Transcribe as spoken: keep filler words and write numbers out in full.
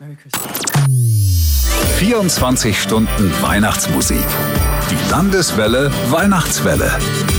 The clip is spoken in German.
Merry Christmas. vierundzwanzig Stunden Weihnachtsmusik. Die Landeswelle Weihnachtswelle.